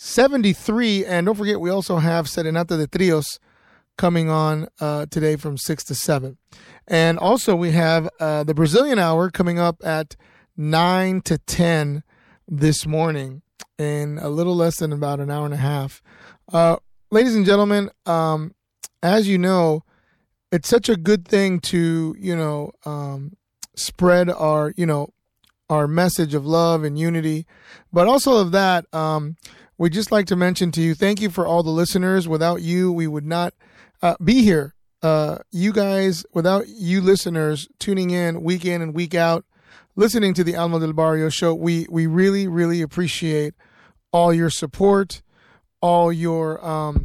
73. And don't forget, we also have Serenata de Trios coming on today from 6 to 7. And also we have the Brazilian Hour coming up at 9 to 10 this morning in a little less than about an hour and a half. Ladies and gentlemen, as you know, it's such a good thing to, spread our message of love and unity. But also of that, we'd just like to mention to you, thank you for all the listeners. Without you, we would not be here. You guys, without you listeners tuning in and week out, listening to the Alma del Barrio show, we really, really appreciate all your support, all your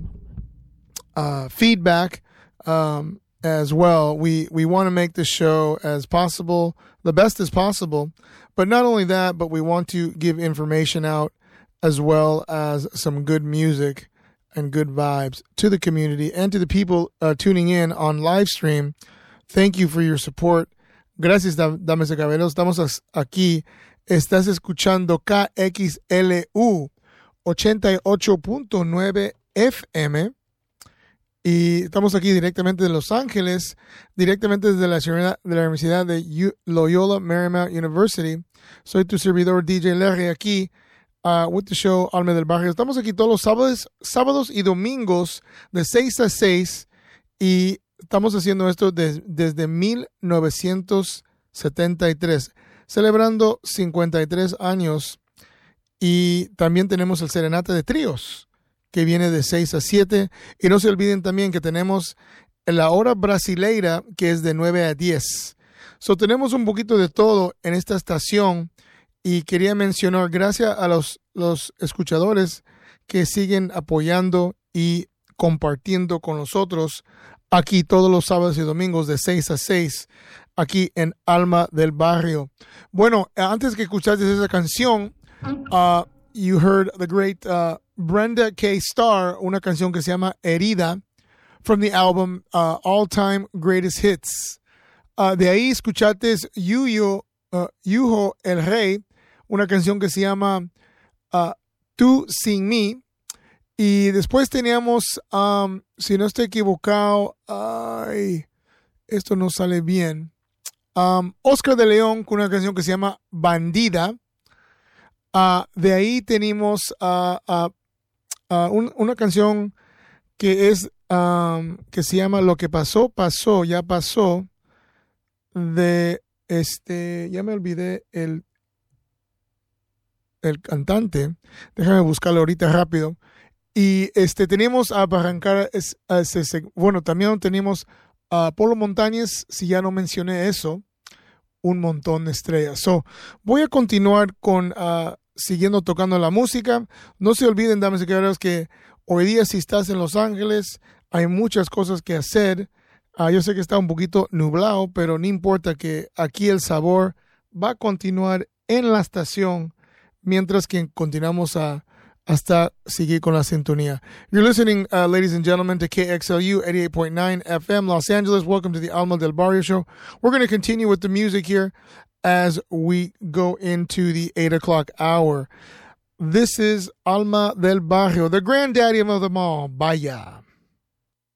feedback as well. We want to make this show the best as possible. But not only that, but we want to give information out as well as some good music and good vibes to the community and to the people tuning in on live stream. Thank you for your support. Gracias, damas y caballeros. Estamos aquí. Estás escuchando KXLU 88.9 FM. Y estamos aquí directamente de Los Ángeles, directamente desde la Universidad de Loyola Marymount University. Soy tu servidor DJ Larry aquí with the show Alma del Barrio. Estamos aquí todos los sábados y domingos de 6 a 6 y estamos haciendo esto desde 1973, celebrando 53 años. Y también tenemos el Serenata de Tríos, que viene de 6 a 7. Y no se olviden también que tenemos la hora brasileira, que es de 9 a 10. Tenemos un poquito de todo en esta estación. Y quería mencionar, gracias a los escuchadores que siguen apoyando y compartiendo con nosotros aquí todos los sábados y domingos de 6 a 6, aquí en Alma del Barrio. Bueno, antes que escuchaste esa canción, you heard the great Brenda K. Starr, una canción que se llama Herida, from the album All Time Greatest Hits. De ahí escuchaste Yuho el Rey, una canción que se llama Tú Sin Mí. Y después teníamos, si no estoy equivocado, esto no sale bien, Oscar de León con una canción que se llama Bandida. De ahí tenemos una canción que es que se llama Lo que pasó, pasó, ya pasó, de ya me olvidé el cantante, déjame buscarlo ahorita rápido. Y tenemos a arrancar, bueno, también tenemos a Polo Montañez, si ya no mencioné eso, un montón de estrellas. Voy a continuar con siguiendo tocando la música. No se olviden, damas y caballeros, que hoy día si estás en Los Ángeles hay muchas cosas que hacer. Yo sé que está un poquito nublado, pero no importa, que aquí el sabor va a continuar en la estación mientras que continuamos hasta seguir con la sintonía. You're listening, ladies and gentlemen, to KXLU 88.9 FM, Los Angeles. Welcome to the Alma del Barrio show. We're going to continue with the music here as we go into the 8 o'clock hour. This is Alma del Barrio, the granddaddy of them all. Vaya.